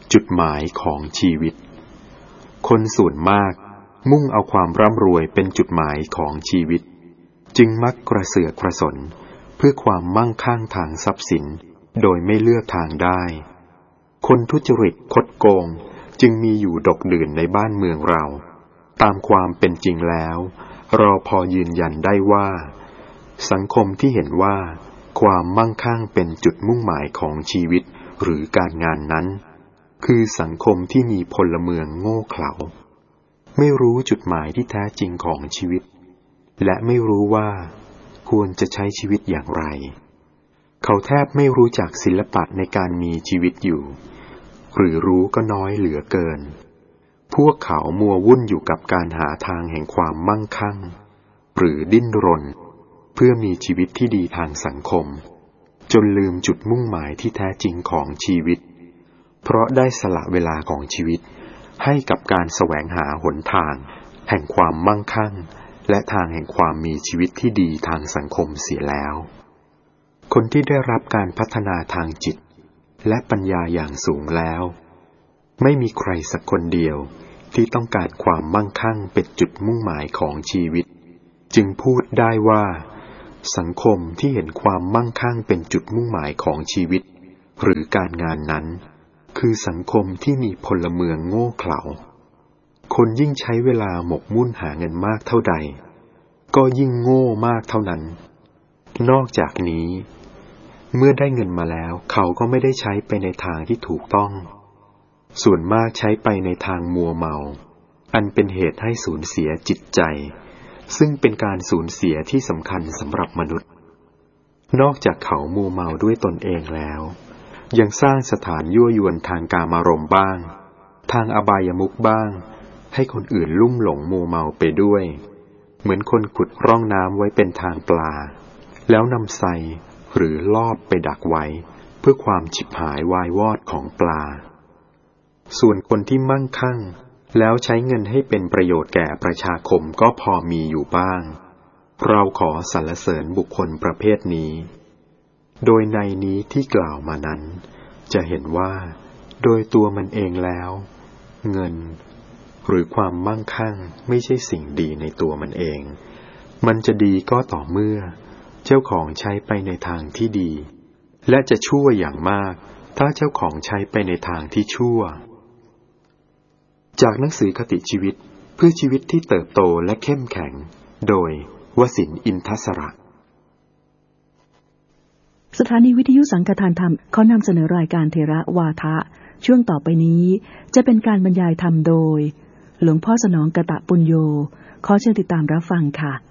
จุดหมายของชีวิตคนส่วนมากมุ่งเอาความร่ำรวยเป็นจุดหมายของชีวิตจึงมักกระเสือกกระสนเพื่อความมั่งคั่งทางทรัพย์สินโดยไม่เลือกทางได้คนทุจริตคดโกงจึงมีอยู่ดกดื่นในบ้านเมืองเราตามความเป็นจริงแล้วเราพอยืนยันได้ว่าสังคมที่เห็นว่าความมั่งคั่งเป็นจุดมุ่งหมายของชีวิตหรือการงานนั้นคือสังคมที่มีพลเมืองโง่เขลาไม่รู้จุดหมายที่แท้จริงของชีวิตและไม่รู้ว่าควรจะใช้ชีวิตอย่างไรเขาแทบไม่รู้จักศิลปะในการมีชีวิตอยู่หรือรู้ก็น้อยเหลือเกินพวกเขามัววุ่นอยู่กับการหาทางแห่งความมั่งคั่งหรือดิ้นรนเพื่อมีชีวิตที่ดีทางสังคมจนลืมจุดมุ่งหมายที่แท้จริงของชีวิตเพราะได้สละเวลาของชีวิตให้กับการแสวงหาหนทางแห่งความมั่งคั่งและทางแห่งความมีชีวิตที่ดีทางสังคมเสียแล้วคนที่ได้รับการพัฒนาทางจิตและปัญญาอย่างสูงแล้วไม่มีใครสักคนเดียวที่ต้องการความมั่งคั่งเป็นจุดมุ่งหมายของชีวิตจึงพูดได้ว่าสังคมที่เห็นความมั่งคั่งเป็นจุดมุ่งหมายของชีวิตหรือการงานนั้นคือสังคมที่มีพลเมืองโง่เขลาคนยิ่งใช้เวลาหมกมุ่นหาเงินมากเท่าใดก็ยิ่งโง่มากเท่านั้นนอกจากนี้เมื่อได้เงินมาแล้วเขาก็ไม่ได้ใช้ไปในทางที่ถูกต้องส่วนมากใช้ไปในทางมัวเมาอันเป็นเหตุให้สูญเสียจิตใจซึ่งเป็นการสูญเสียที่สำคัญสำหรับมนุษย์นอกจากเขามัวเมาด้วยตนเองแล้วยังสร้างสถานยั่วยวนทางกามารมณ์บ้างทางอบายมุขบ้างให้คนอื่นลุ่มหลงมัวเมาไปด้วยเหมือนคนขุดร่องน้ำไว้เป็นทางปลาแล้วนำไซหรือลอบไปดักไว้เพื่อความฉิบหายวายวอดของปลาส่วนคนที่มั่งคั่งแล้วใช้เงินให้เป็นประโยชน์แก่ประชาคมก็พอมีอยู่บ้างเราขอสรรเสริญบุคคลประเภทนี้โดยในนี้ที่กล่าวมานั้นจะเห็นว่าโดยตัวมันเองแล้วเงินหรือความมั่งคั่งไม่ใช่สิ่งดีในตัวมันเองมันจะดีก็ต่อเมื่อเจ้าของใช้ไปในทางที่ดีและจะชั่วอย่างมากถ้าเจ้าของใช้ไปในทางที่ชั่วจากหนังสือคติชีวิตเพื่อชีวิตที่เติบโตและเข้มแข็งโดยวสินทร์ อินทศระสถานีวิทยุสังฆทานธรรมเขานำเสนอรายการเถระวาทะช่วงต่อไปนี้จะเป็นการบรรยายธรรมโดยหลวงพ่อสนองกตปุญโญขอเชิญติดตามรับฟังค่ะ